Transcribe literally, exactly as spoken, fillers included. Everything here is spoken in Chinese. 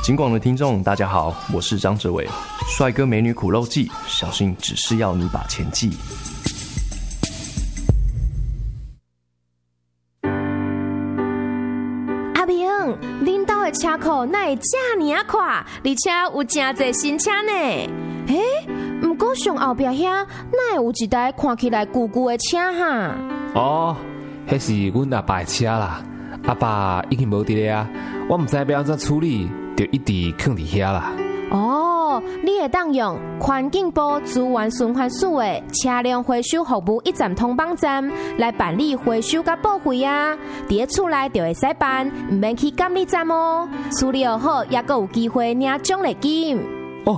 警广的听众大家好，我是张哲伟。帅哥美女苦肉计，小心只是要你把钱记。 阿明，恁兜的车库哪会这么啊快，而且有真侪新车呢？诶，不过上后壁遐哪会有一台看起来旧旧的车哈？ 哦，迄是阮阿爸的车啦。阿爸已经无伫咧啊，我唔知要安怎处理，就一直放伫遐啦。 哦，你会当用环境部资源循环署的车辆回收服务一站通帮站来办理回收甲报废啊，伫咧厝内就会使办，唔免去监理站哦。处理好，也阁有机会领奖励金。